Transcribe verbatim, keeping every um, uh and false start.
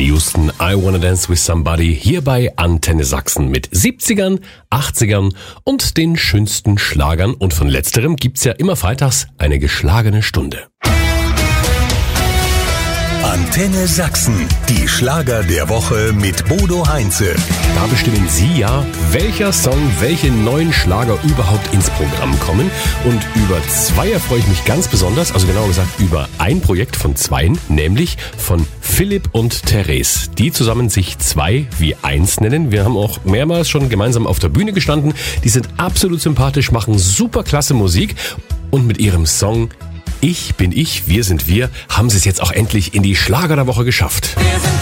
Whitney Houston, I Wanna Dance With Somebody, hier bei Antenne Sachsen mit siebzigern, achtzigern und den schönsten Schlagern. Und von letzterem gibt's ja immer freitags eine geschlagene Stunde. Antenne Sachsen, die Schlager der Woche mit Bodo Heinze. Da bestimmen Sie ja, welcher Song, welche neuen Schlager überhaupt ins Programm kommen. Und über zwei freue ich mich ganz besonders, also genauer gesagt über ein Projekt von zweien, nämlich von Philipp und Therese, die zusammen sich zwei wie eins nennen. Wir haben auch mehrmals schon gemeinsam auf der Bühne gestanden. Die sind absolut sympathisch, machen super klasse Musik und mit ihrem Song Ich bin ich, wir sind wir, haben sie es jetzt auch endlich in die Schlager der Woche geschafft. Wir sind